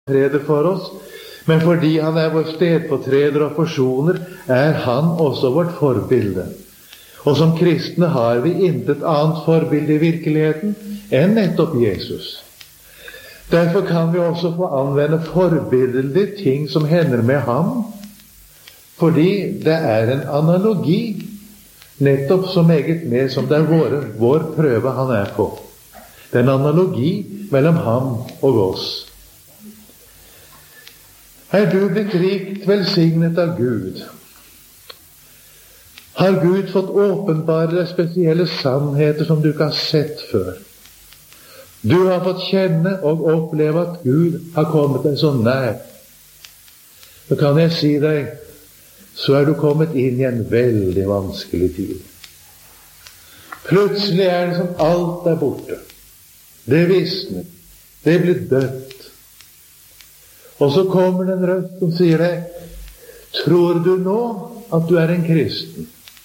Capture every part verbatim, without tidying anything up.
stedfortreder for oss, men fordi han er vår stedfortreder og forsoner, er han også vårt forbilde. Og som kristne har vi intet annet forbilde i virkeligheten enn nettopp Jesus. Derfor kan vi også få anvende forbildelige ting som hender med ham, fordi det er en analogi, nettopp så meget mer som det er våre, vår prøve han er på. Det er en analogi mellom ham og oss. Er du blitt rikt velsignet av Gud? Har Gud fått åpenbare spesielle sannheter som du ikke har sett før? Du har fått kjenne og oppleve at Gud har kommet deg så nær. Så kan jeg si deg, så er du kommet inn i en veldig vanskelig tid. Plutselig er det som alt er borte. Det visner. Det blir dødt. Og så kommer det en røst som sier deg, tror du nå at du er en kristen?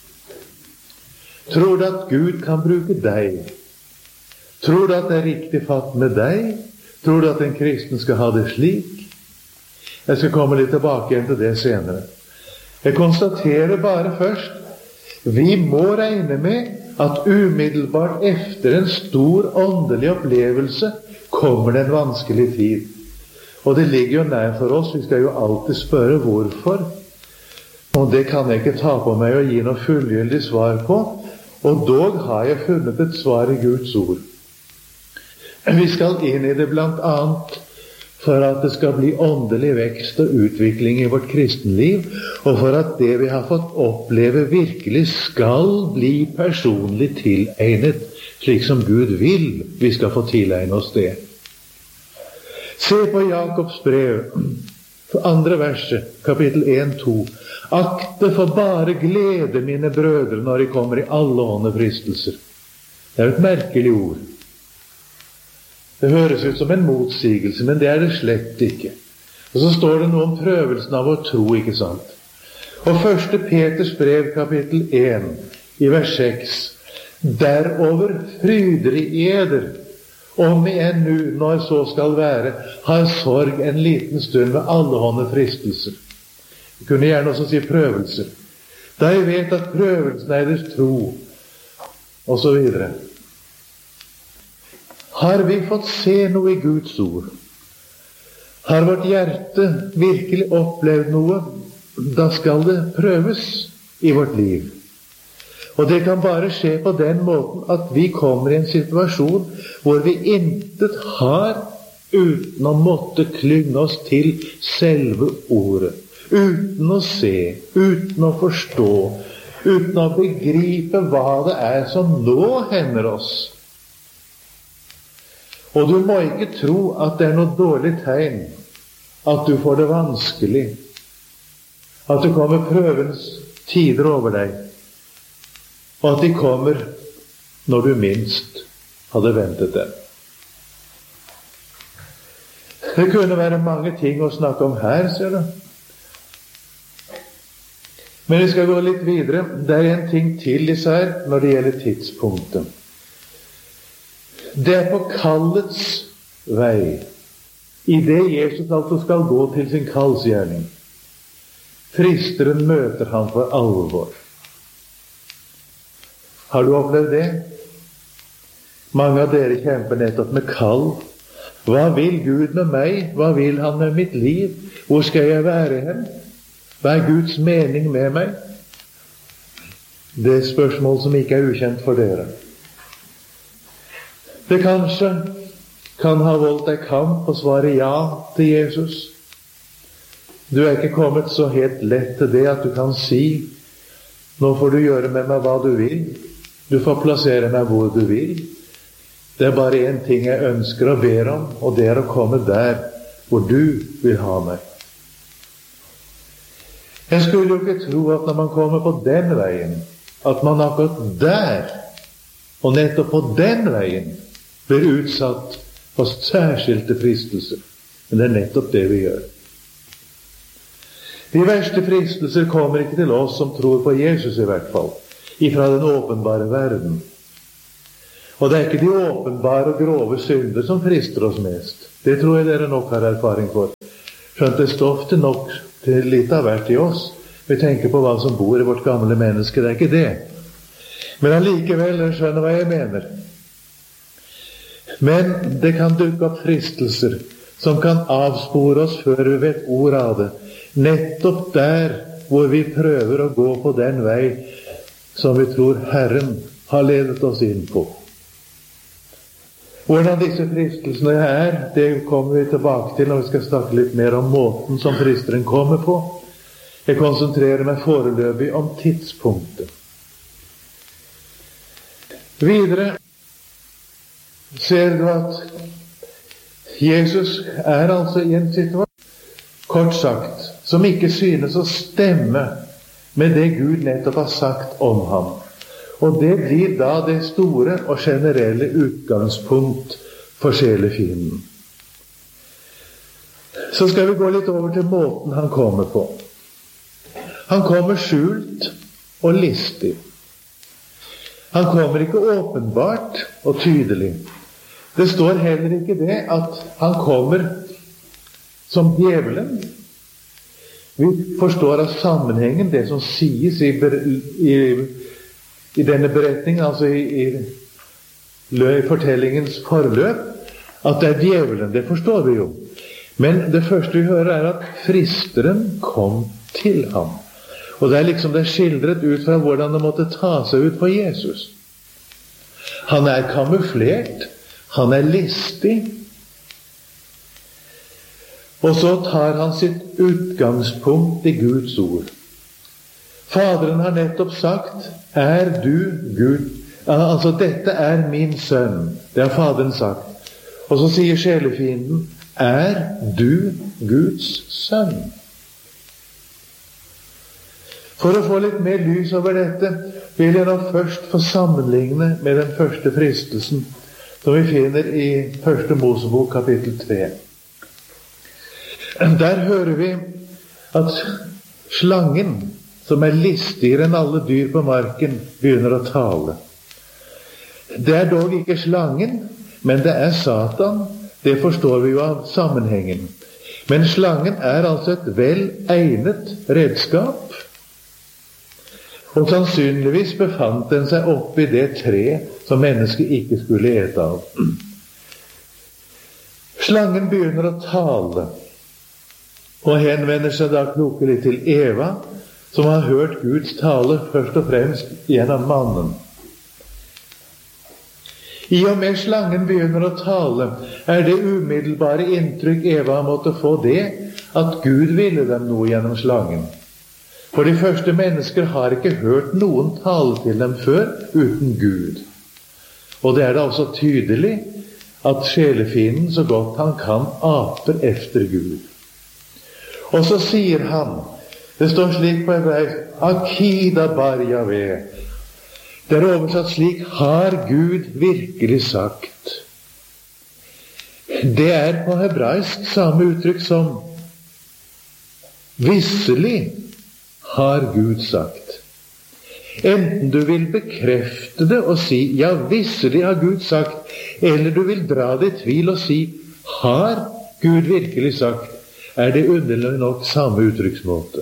Tror du at Gud kan bruke deg? Tror du at det er riktig fatt med deg? Tror du at en kristen skal ha det slik? Jeg skal komme litt tilbake igjen til det senere. Jeg konstaterer bare først, vi må regne med at umiddelbart efter en stor åndelig opplevelse kommer det en vanskelig tid. Og det ligger jo nær for oss, vi skal jo alltid spørre hvorfor. Og det kan jeg ikke ta på meg å gi noe fullgyldig svar på, og dog har jeg funnet et svar i Guds ord. Vi skal inn i det blant annet for at det skal bli åndelig vekst og utvikling i vårt kristenliv, og for at det vi har fått oppleve virkelig skal bli personlig tilegnet, slik som Gud vil vi skal få tilegne oss det. Se på Jakobs brev, for andre verset, kapittel en to. Akte for bare glede, mine brødre, når de kommer i alle hånde fristelser. Det er et merkelig ord. Det høres ut som en motsigelse, men det er det slett ikke. Og så står det noe om prøvelsen av å tro, ikke sant? Og første Peters brev, kapittel en, i vers seks. Derover fryder i eder, om igjen nu, når så skal være, har sorg en liten stund med allehånde fristelser. Vi kunne gjerne også si prøvelser. Da jeg vet at prøvelsen er deres tro, og så videre. Har vi fått se noe i Guds ord? Har vårt hjerte virkelig opplevd noe? Da skal det prøves i vårt liv. Og det kan bare skje på den måten at vi kommer i en situasjon hvor vi intet har uten å måtte klynge oss til selve ordet. Uten å se, uten å forstå, uten å begripe hva det er som nå hender oss. Og du må ikke tro at det er noe dårlig tegn at du får det vanskelig, at det kommer prøvens tider over deg, og at de kommer når du minst hadde ventet dem. Det kunne være mange ting å snakke om her, ser du. Men vi skal gå litt videre. Det er en ting til især når det gjelder tidspunktet. Det er på kallets vei, i det Jesus altså skal gå til sin kallsgjerning. Fristeren møter han for alvor. Har du opplevd det? Mange av dere kjemper nettopp med kall. Hva vil Gud med meg? Hva vil han med mitt liv? Hvor skal jeg være hen? Hva er Guds mening med meg? Det er spørsmål som ikke er ukjent for dere. Det kanskje kan ha voldt deg kamp å svare ja til Jesus. Du er ikke kommet så helt lett til det at du kan si, nå får du gjøre med meg hva du vil. Du får plassere meg hvor du vil. Det er bare en ting jeg ønsker og ber om, og det er å komme der hvor du vil ha meg. Jeg skulle jo ikke tro at når man kommer på den veien, at man akkurat der, og nettopp på den veien, blir utsatt for særskilte fristelser. Men det er nettopp det vi gjør. De verste fristelser kommer ikke til oss som tror på Jesus i hvert fall, ifra den åpenbare verden. Og det er ikke de åpenbare og grove synder som frister oss mest. Det tror jeg dere nok har erfaring for. Skjønt det står ofte nok til litt av hvert i oss. Vi tenker på hva som bor i vårt gamle menneske. Det er ikke det. Men allikevel, dere skjønner hva jeg mener. Men det kan dukke opp fristelser som kan avspore oss før vi vet ord av det. Nettopp der hvor vi prøver å gå på den vei som vi tror Herren har ledet oss inn på. Hvordan disse fristelsene er, det kommer vi tilbake til når vi skal snakke litt mer om måten som fristeren kommer på. Jeg konsentrerer meg foreløpig om tidspunktet. Videre ser du at Jesus er altså i en situasjon, kort sagt, som ikke synes å stemme med det Gud nettopp har sagt om ham. Og det blir da det store og generelle utgangspunkt for sjelefienden. Så skal vi gå litt over til måten han kommer på. Han kommer skjult og listig. Han kommer ikke åpenbart og tydelig. Det står heller ikke det at han kommer som djevelen. Vi forstår av sammenhengen det som sies i, i, i denne beretningen, altså i, i, i fortellingens forløp, at det er djevelen. Det forstår vi jo. Men det første vi hører er at fristeren kom til ham. Og det er liksom det er skildret ut fra hvordan det måtte ta seg ut på Jesus. Han er kamuflert, han er listig, og så tar han sitt utgangspunkt i Guds ord. Faderen har nettopp sagt, er du Gud? Altså, dette er min sønn. Det har faderen sagt. Og så sier sjelefienden, er du Guds sønn? For å få litt mer lys over dette, vil jeg nå først få sammenligne med den første fristelsen, som vi finner i første Mosebok kapittel tre. Der hører vi at slangen, som er listigere enn alle dyr på marken, begynner å tale. Det er dog ikke slangen, men det er Satan. Det forstår vi jo av sammenhengen. Men slangen er altså et vel egnet redskap, og sannsynligvis befant den seg oppi det tre som mennesket ikke skulle ete av. Slangen begynner å tale, og henvender seg da klokelig til Eva, som har hørt Guds tale først og fremst gjennom mannen. I og med slangen begynner å tale, er det umiddelbare inntrykk Eva måtte få det, at Gud ville dem noe gjennom slangen. For de første mennesker har ikke hørt noen tale til dem før uten Gud. Og det er da også tydelig at sjelefienden så godt han kan aper efter Gud. Og så sier han, det står slik på hebraisk, Akida bar Yahweh. Det er oversatt slik, har Gud virkelig sagt. Det er på hebraisk samme uttrykk som visselig har Gud sagt. Enten du vil bekrefte det og si, ja, visselig har Gud sagt, eller du vil dra det i tvil og si, har Gud virkelig sagt, er det underlig nok samme uttrykksmåte.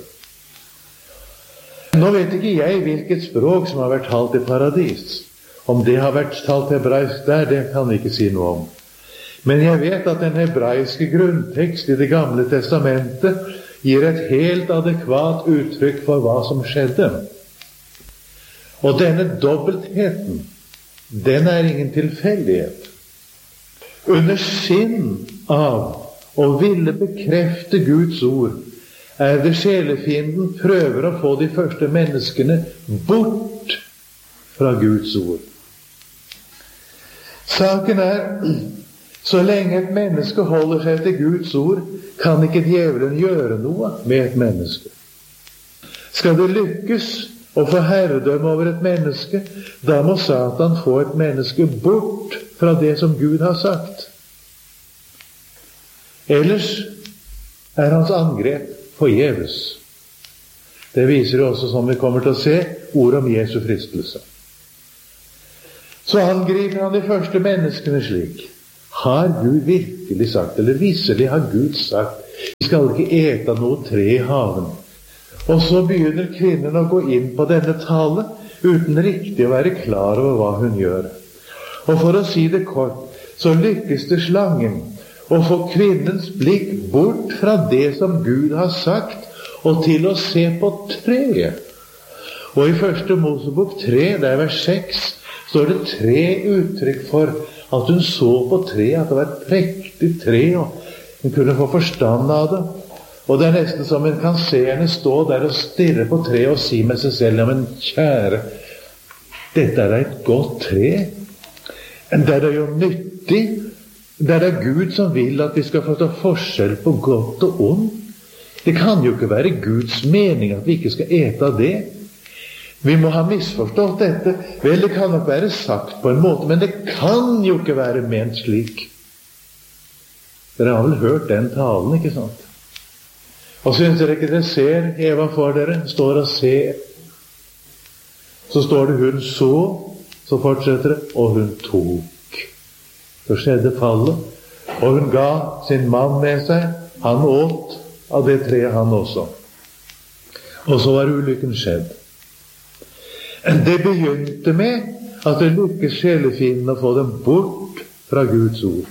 Nå vet ikke jeg hvilket språk som har vært talt i paradis. Om det har vært talt hebraisk der, det kan jeg ikke si noe om. Men jeg vet at den hebraiske grunntekst i Det gamle testamentet gir et helt adekvat uttrykk for hva som skjedde. Og denne dobbeltheten, den er ingen tilfeldighet. Under skinn av å ville bekrefte Guds ord, er det sjelefienden prøver å få de første menneskene bort fra Guds ord. Saken er, så lenge et menneske holder seg til Guds ord, kan ikke djevelen gjøre noe med et menneske. Skal det lykkes å få herredømme over et menneske, da må Satan få et menneske bort fra det som Gud har sagt. Ellers er hans angrep forgjeves. Det viser jo også, som vi kommer til å se, ord om Jesu fristelse. Så angriper han de første menneskene slik. Har Gud virkelig sagt, eller visselig har Gud sagt, vi skal ikke ete noe tre i haven? Og så begynner kvinnen å gå inn på denne tale, uten riktig å være klar over hva hun gjør. Og for å si det kort, så lykkes det slangen å få kvinnens blikk bort fra det som Gud har sagt, og til å se på treet. Og i første Mosebok tre, der vers seks, står det tre uttrykk for at hun så på treet, at det var et prektig tre, og hun kunne få forstand av det. Og det er nesten som en kan se henne stå der og stirre på treet og si med seg selv, ja, men kjære, dette er et godt tre. Det er jo nyttig. Det er Gud som vil at vi skal få ta forskjell på godt og ondt. Det kan jo ikke være Guds mening at vi ikke skal ete av det. Vi må ha misforstått dette. Vel, det kan nok være sagt på en måte, men det kan jo ikke være ment slik. Dere har vel hørt den talen, ikke sant? Og synes dere ikke dere ser Eva for dere? Står og ser. Så står det hun så, så fortsetter det, og hun tok. Så skjedde fallet, og hun ga sin mann med seg. Han åt av det treet han også. Og så var ulykken skjedd. Det begynte med at det lykkes sjelefienden å få dem bort fra Guds ord.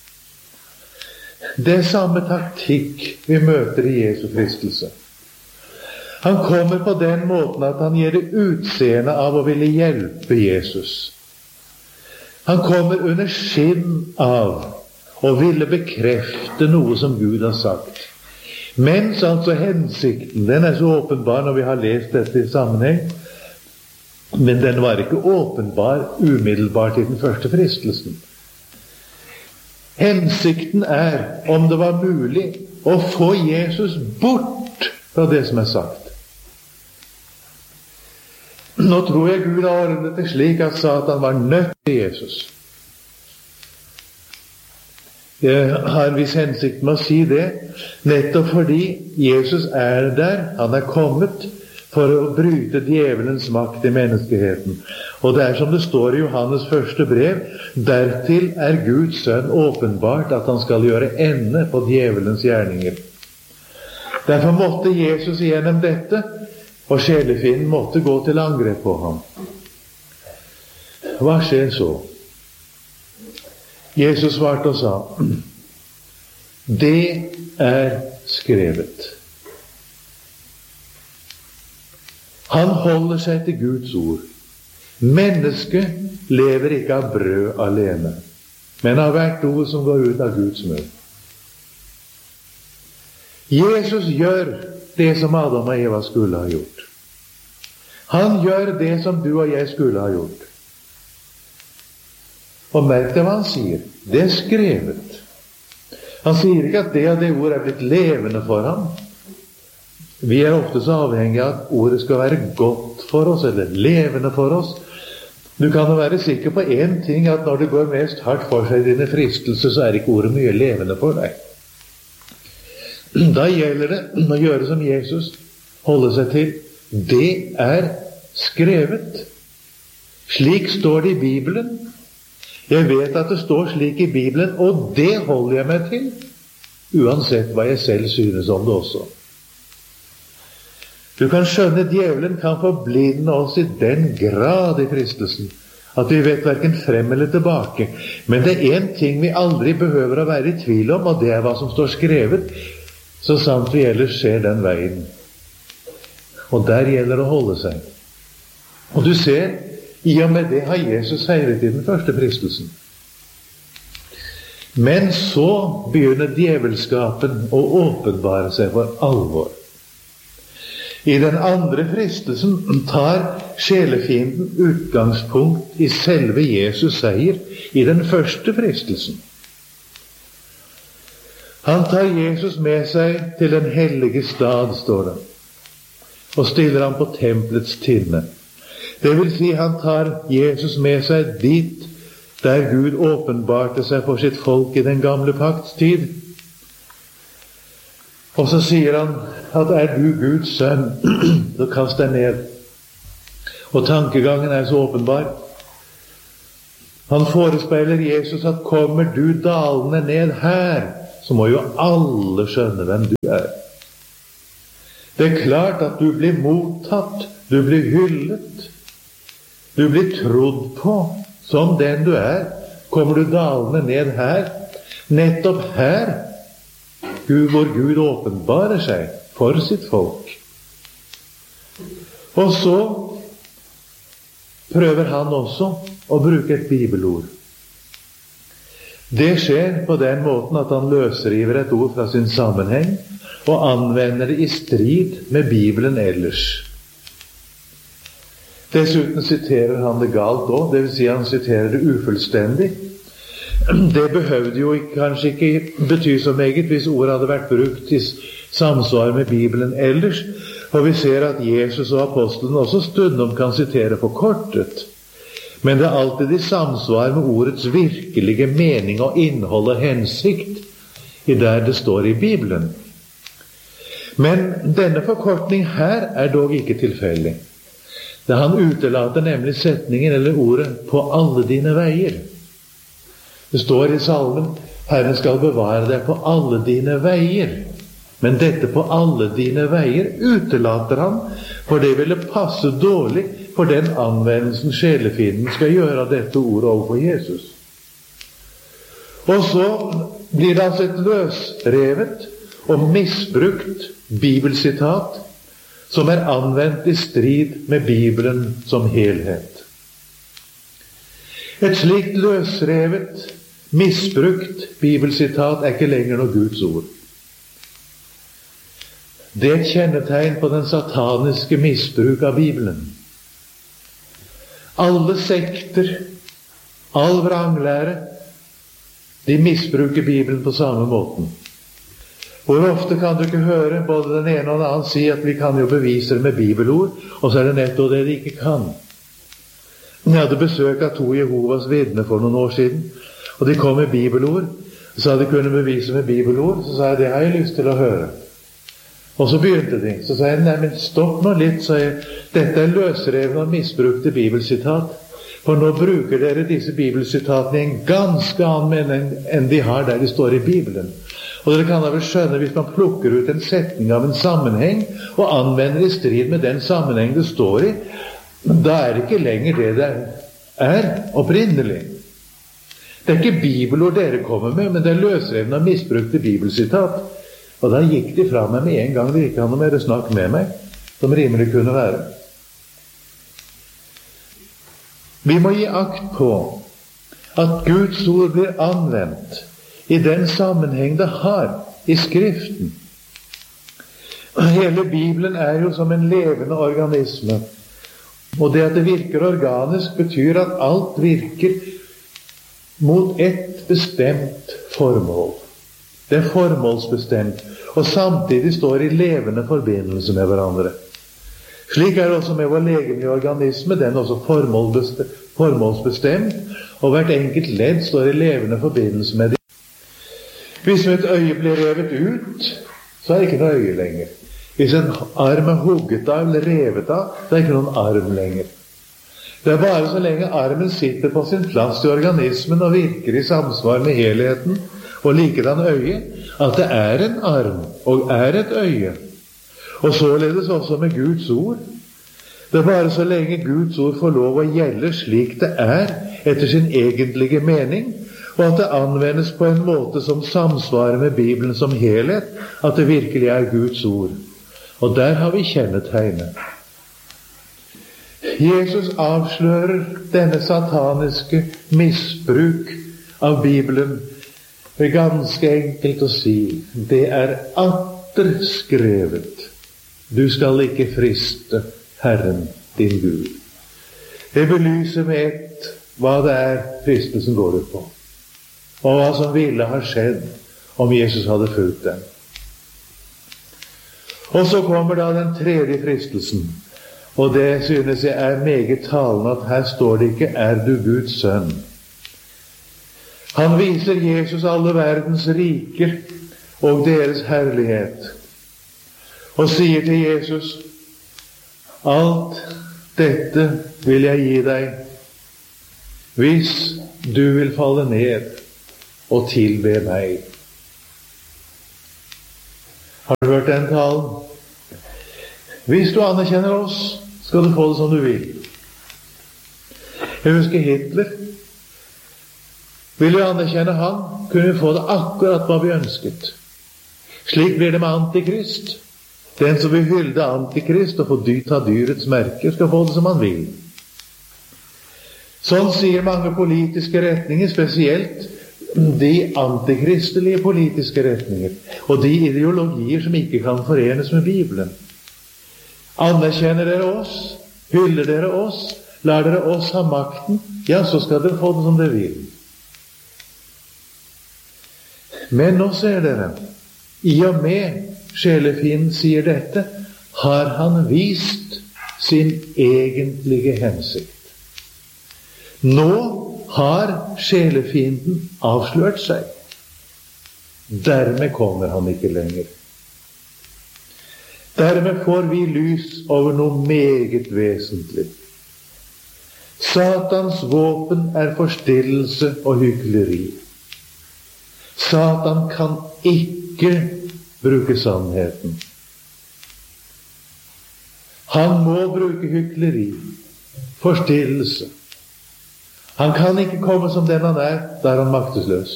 Det er samme taktikk vi møter i Jesu fristelse. Han kommer på den måten at han gir det utseende av å ville hjelpe Jesus. Han kommer under skinn av å ville bekrefte noe som Gud har sagt. Mens altså hensikten, den er så åpenbar når vi har lest dette i sammenheng, men den var ikke åpenbar umiddelbart i den første fristelsen. Hensikten er, om det var mulig, å få Jesus bort fra det som er sagt. Nå tror jeg Gud har ordnet det slik at Satan var nødt til Jesus. Jeg har en viss hensikt med å si det, nettopp fordi Jesus er der, han er kommet for å bryte djevelens makt i menneskeheten. Og det er som det står i Johannes første brev, dertil er Guds sønn åpenbart at han skal gjøre ende på djevelens gjerninger. Derfor måtte Jesus gjennom dette, og sjelefienden måtte gå til angrep på ham. Hva skjer så? Jesus svarte og sa, det er skrevet. Han holder seg til Guds ord. Mennesket lever ikke av brød alene, men av hvert ord som går ut av Guds munn. Jesus gjør det som Adam og Eva skulle ha gjort. Han gjør det som du og jeg skulle ha gjort. Og merk det hva han sier. Det er skrevet. Han sier ikke at det og det ord er blitt levende for ham. Vi er ofte så avhengige av at ordet skal være godt for oss, eller levende for oss. Du kan jo være sikker på en ting, at når det går mest hardt for seg i dine fristelser, så er ikke ordet mye levende for deg. Da gjelder det å gjøre som Jesus, holde seg til. Det er skrevet. Slik står det i Bibelen. Jeg vet at det står slik i Bibelen, og det holder jeg meg til, uansett hva jeg selv synes om det også. Du kan skjønne, djevelen kan forblinde oss i den grad i fristelsen, at vi vet hverken frem eller tilbake. Men det er en ting vi aldri behøver å være i tvil om, og det er hva som står skrevet, så sant vi ellers ser den veien. Og der gjelder det å holde seg. Og du ser, i og med det har Jesus seiret i den første fristelsen. Men så begynner djevelskapen å åpenbare seg for alvor. I den andre fristelsen tar sjelefienden utgangspunkt i selve Jesus seier i den første fristelsen. Han tar Jesus med seg til den hellige stad, står det, og stiller ham på templets tinne. Det vil si, han tar Jesus med seg dit der Gud åpenbarte seg for sitt folk i den gamle pakts tid. Og så sier han at er du Guds sønn, så kast deg ned. Og tankegangen er så åpenbar. Han forespeiler Jesus at kommer du dalende ned her, så må jo alle skjønne hvem du er. Det er klart at du blir mottatt, du blir hyllet, du blir trodd på som den du er. Kommer du dalende ned her, nettopp her, Gud, hvor Gud åpenbarer seg for sitt folk. Og så prøver han også å bruke et bibelord. Det skjer på den måten at han løsriver et ord fra sin sammenheng og anvender det i strid med Bibelen ellers. Dessuten siterer han det galt også, det vil si han siterer det ufullstendig. Det behøvde jo kanskje ikke bety så meget hvis ordet hadde vært brukt i samsvar med Bibelen ellers, for vi ser at Jesus og apostelen også stundom kan sitere forkortet. Men det er alltid i samsvar med ordets virkelige mening og innhold og hensikt i der det står i Bibelen. Men denne forkortning her er dog ikke tilfeldig. Da han utelater nemlig setningen eller ordet «på alle dine veier». Det står i salmen «Herren skal bevare deg på alle dine veier». Men dette «på alle dine veier» utelater han, for det ville passe dårlig for den anvendelsen sjelefienden skal gjøre av dette ordet overfor Jesus. Og så blir det altså et løsrevet og misbrukt bibelsitat som er anvendt i strid med Bibelen som helhet. Et slikt løsrevet, misbrukt bibelsitat er ikke lenger noe Guds ord. Det er et kjennetegn på den sataniske misbruk av Bibelen. Alle sekter, all vranglære, de misbruker Bibelen på samme måten. Hvor ofte kan du ikke høre både den ene og den annen si at vi kan jo bevise det med bibelord, og så er det nettopp det de ikke kan. Jeg hadde besøk av to Jehovas vitner for noen år siden, og de kom med bibelord, og så hadde de kunnet bevise med bibelord, så sa jeg, det har jeg lyst til å høre. Og så begynte de, så sa jeg, nei, men stopp nå litt, sa jeg, dette er løsrevne og misbrukte bibelsitat, for nå bruker dere disse bibelsitatene i en ganske annen mening enn de har der de står i Bibelen. Og dere kan da vel skjønne, hvis man plukker ut en setning av en sammenheng og anvender i strid med den sammenheng det står i, da er det ikke lenger det det er opprinnelig. Det er ikke bibelord dere kommer med, men det er løsrevne og misbrukte bibelsitat. Og da gikk de fra meg med en gang de ikke hadde noe mer å snakke med meg, som rimelig kunne være. Vi må gi akt på at Guds ord blir anvendt i den sammenheng det har i Skriften. Hele Bibelen er jo som en levende organisme, og det at det virker organisk betyr at alt virker mot et bestemt formål. Det er formålsbestemt, og samtidig står i levende forbindelse med hverandre. Slik er det også med vår legemlige organisme, den er også formålsbestemt, og hvert enkelt ledd står i levende forbindelse med det. Hvis et øye blir revet ut, så er det ikke noe øye lenger. Hvis en arm er hugget av eller revet av, så er det ikke noen arm lenger. Det er bare så lenge armen sitter på sin plass i organismen og virker i samsvar med helheten, og likedan øye, at det er en arm og er et øye. Og således også med Guds ord. Det er bare så lenge Guds ord får lov å gjelde slik det er, etter sin egentlige mening, og at det anvendes på en måte som samsvarer med Bibelen som helhet, at det virkelig er Guds ord. Og der har vi kjennetegnet. Jesus avslører denne sataniske misbruk av Bibelen ved ganske enkelt å si, det er atter skrevet, du skal ikke friste Herren din Gud. Det belyser med ett hva det er fristelsen går ut på, og hva som ville ha skjedd om Jesus hadde fulgt dem. Og så kommer da den tredje fristelsen, og det synes jeg er meget talende at her står det ikke, er du Guds sønn? Han viser Jesus alle verdens riker og deres herlighet, og sier til Jesus, alt dette vil jeg gi deg, hvis du vil falle ned og tilbe meg. Har du hørt den talen? Hvis du anerkjenner oss, skal du få det som du vil. Jeg husker Hitler. Vil vi anerkjenne han, kunne vi få det akkurat hva vi ønsket. Slik blir det med Antikrist. Den som vil hylde Antikrist og få ta dyrets merker, skal få det som han vil. Sånn sier mange politiske retninger, spesielt de antikristelige politiske retninger, og de ideologier som ikke kan forenes med Bibelen. Anerkjenner dere oss, hyller dere oss, lar dere oss ha makten, ja, så skal dere få det som dere vil. Men nå ser dere, i og med sjelefienden sier dette, har han vist sin egentlige hensikt. Nå har sjelefienden avslørt seg. Dermed kommer han ikke lenger. Dermed får vi lys over noe meget vesentlig. Satans våpen er forstillelse og hykleri. Satan kan ikke bruke sannheten. Han må bruke hykleri, forstillelse. Han kan ikke komme som den han er, da er han maktesløs.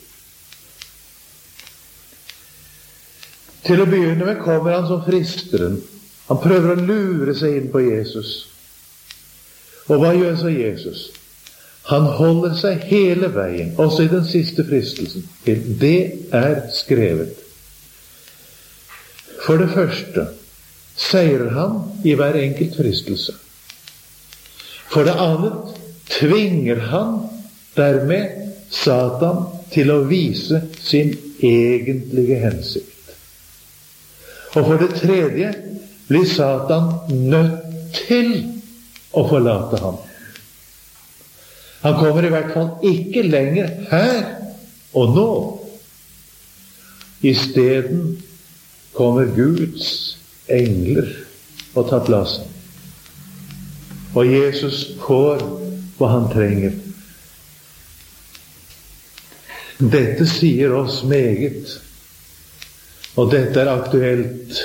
Til å begynne med kommer han som fristeren. Han prøver å lure seg inn på Jesus. Og hva gjør så Jesus? Han holder seg hele veien, også i den siste fristelsen, til det er skrevet. For det første seirer han i hver enkelt fristelse. For det annet tvinger han dermed Satan til å vise sin egentlige hensikt. Og for det tredje blir Satan nødt til å forlate ham. Han kommer i hvert fall ikke lenger her og nå. I stedet kommer Guds engler og tar plassen. Og Jesus får hva han trenger. Dette sier oss meget, og dette er aktuelt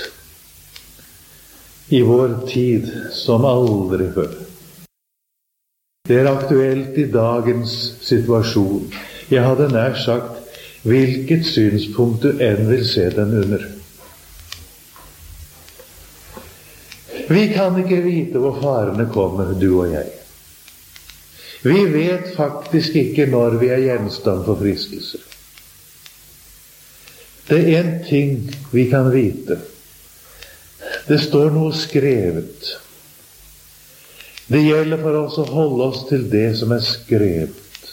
i vår tid som aldri før. Det er aktuelt i dagens situasjon. Jeg hadde nær sagt hvilket synspunkt du enn vil se den under. Vi kan ikke vite hvor farene kommer, du og jeg. Vi vet faktisk ikke når vi er gjenstand for fristelser. Det er en ting vi kan vite. Det står noe skrevet. Det gjelder for oss å holde oss til det som er skrevet.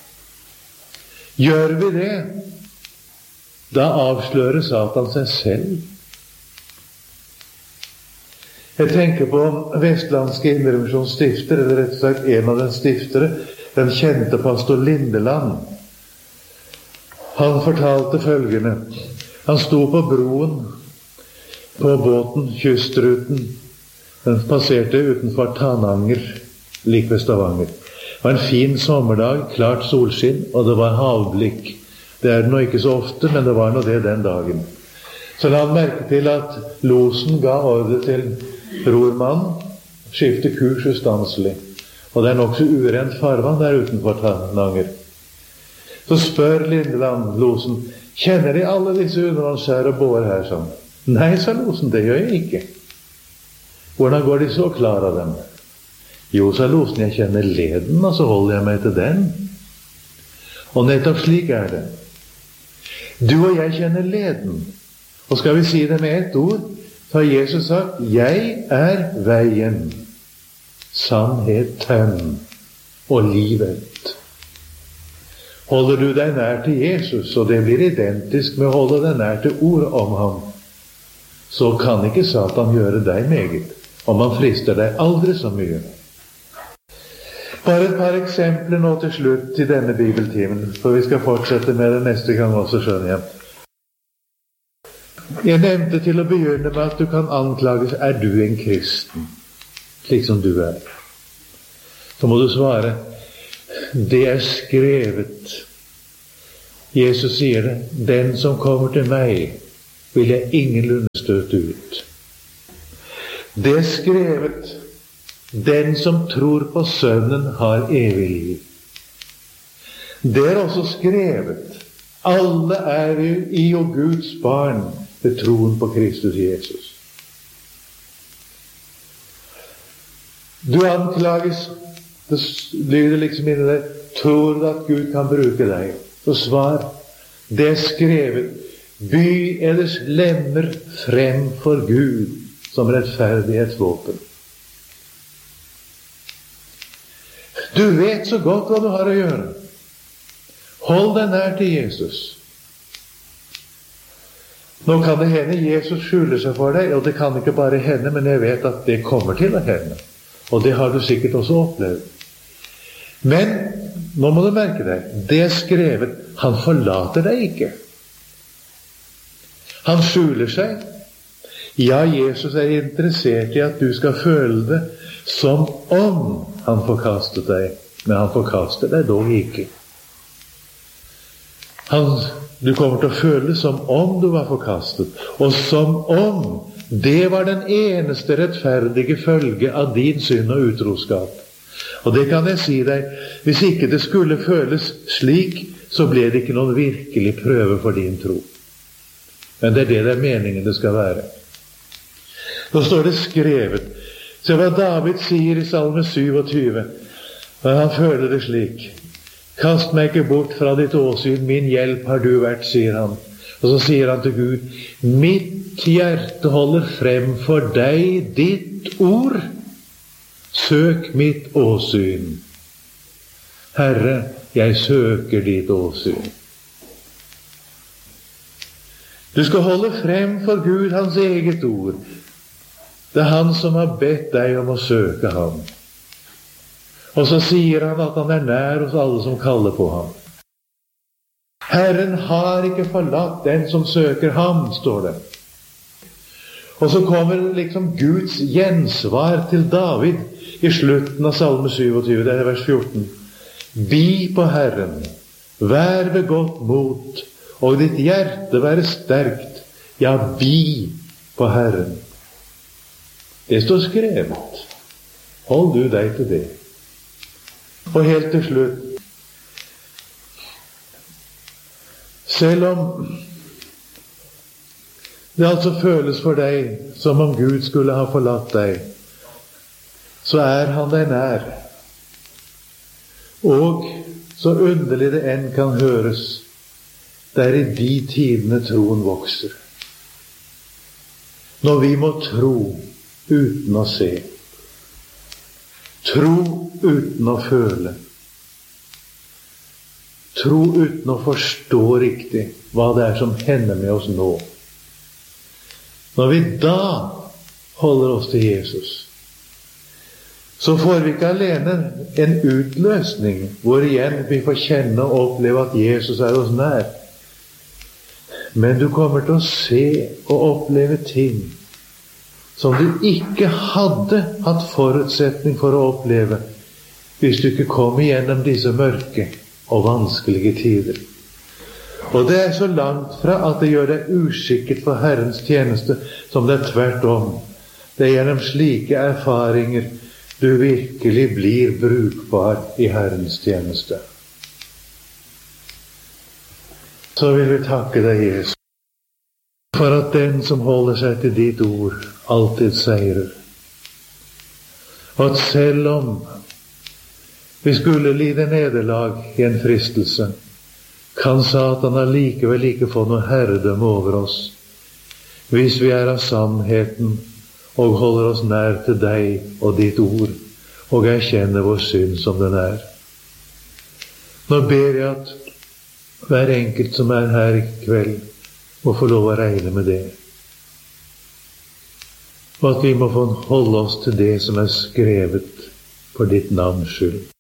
Gjør vi det, da avslører Satan seg selv. Jeg tenker på Vestlandske Indremisjons stifter, eller rett og slett en av den stiftere, den kjente pastor Lindeland. Han fortalte følgende. Han sto på broen på båten, kystruten. Den passerte utenfor Tananger, like ved Stavanger. Det var en fin sommerdag, klart solskinn, og det var havblikk. Det er det nå ikke så ofte, men det var nå det den dagen. Så la han merke til at losen ga ordre til rormannen, skifte kurs ustanselig. Og det er nok så urent farvann der utenfor Tananger. Så spør Lindeland losen, kjenner de alle disse undervannsskjær og båer her sånn? Nei, sa losen, det gjør jeg ikke. Hvordan går de så klar av dem? Jo, sa losen, jeg kjenner leden, og så holder jeg meg til den. Og nettopp slik er det. Du og jeg kjenner leden. Og skal vi si det med ett ord, så har Jesus sagt, jeg er veien, sannheten og livet. Holder du deg nær til Jesus, og det blir identisk med å holde deg nær til ord om ham, så kan ikke Satan gjøre deg meget, om han frister deg aldri så mye. Bare et par eksempler nå til slutt til denne bibeltimen, for vi skal fortsette med det neste gang også, skjønner jeg. Jeg nevnte til å begynne med at du kan anklages, er du en kristen, slik som du er? Så må du svare, Det er skrevet. Jesus sier det. Den som kommer til meg, vil jeg ingenlunde støte ut. Det er skrevet. Den som tror på Sønnen har evig liv. Det er også skrevet. Alle er i og Guds barn ved troen på Kristus Jesus. Du anklages. Det lyder liksom inni deg. Tror du at Gud kan bruke deg? Så svar. Det er skrevet. By eders lemmer frem for Gud som rettferdighetsvåpen. Du vet så godt hva du har å gjøre. Hold deg nær til Jesus. Nå kan det hende Jesus skjuler seg for deg, og det kan ikke bare hende, men jeg vet at det kommer til å hende. Og det har du sikkert også opplevd. Men nå må du merke deg, det er skrevet, han forlater deg ikke. Han skjuler seg. Ja, Jesus er interessert i at du skal føle det som om han forkastet deg, men han forkaster deg dog ikke. Han, du kommer til å føle som om du var forkastet, og som om det var den eneste rettferdige følge av din synd og utroskap. Og det kan jeg si deg, hvis ikke det skulle føles slik, så ble det ikke noen virkelig prøve for din tro. Men det er det det er meningen det skal være. Nå står det skrevet. Se hva David sier i Salme syvogtyve. Og han føler det slik. Kast meg ikke bort fra ditt åsyn, min hjelp har du vært, sier han. Og så sier han til Gud, mitt hjerte holder frem for deg ditt ord. Søk mitt åsyn. Herre, jeg søker ditt åsyn. Du skal holde frem for Gud hans eget ord. Det er han som har bedt deg om å søke ham. Og så sier han at han er nær hos alle som kaller på ham. Herren har ikke forlatt den som søker ham, står det. Og så kommer liksom Guds gjensvar til David i slutten av Salme syvogtyve, det er vers fjorten. Bi på Herren, vær ved godt mot, og ditt hjerte være sterkt. Ja, bi på Herren. Det står skrevet. Hold du deg til det. Og helt til slutt, selv om det altså føles for deg som om Gud skulle ha forlatt deg, så er han deg nær. Og så underlig det enn kan høres, det er i de tidene troen vokser. Når vi må tro uten å se. Tro uten å føle. Tro uten å forstå riktig hva det er som hender med oss nå. Når vi da holder oss til Jesus, så får vi ikke alene en utløsning hvor igjen vi får kjenne og oppleve at Jesus er oss nær. Men du kommer til å se og oppleve ting som du ikke hadde hatt forutsetning for å oppleve hvis du ikke kom igjennom disse mørke og vanskelige tider. Og det er så langt fra at det gjør deg uskikket for Herrens tjeneste, som det er tvert om. Det er gjennom slike erfaringer du virkelig blir brukbar i Herrens tjeneste. Så vil vi takke deg, Jesus, for at den som holder seg til ditt ord, alltid seirer. Og at selv om vi skulle lide nederlag i en fristelse, kan Satan allikevel ikke få noe herredømme over oss, hvis vi er av sannheten og holder oss nær til deg og ditt ord, og erkjenner vår synd som den er. Nå ber jeg at hver enkelt som er her i kveld, må få lov å regne med det. Og at vi må få holde oss til det som er skrevet for ditt navns skyld.